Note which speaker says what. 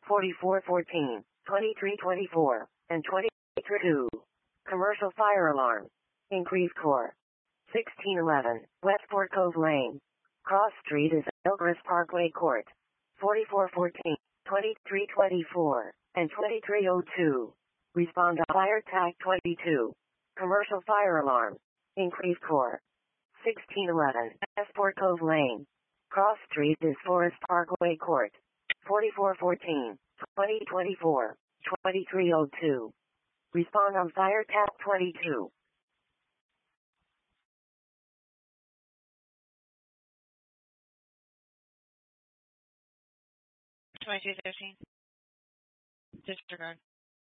Speaker 1: 4414, 2324, and 232. Commercial fire alarm. Increase core. 1611, Westport Cove Lane. Cross Street is Elgris Parkway Court. 4414, 2324, and 2302. Respond on fire tag 22. Commercial fire alarm. Increase core. 1611, Westport Cove Lane. Cross Street is Forest Parkway Court. 4414, 2024, 2302. Respond on fire tag 22.
Speaker 2: 2213. Disregard.